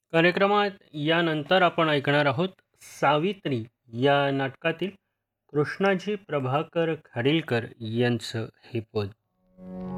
कार्यक्रमात यानंतर आपण ऐकणार आहोत सावित्री या नाटकातील कृष्णाजी प्रभाकर खाडीलकर यांचं हे पद.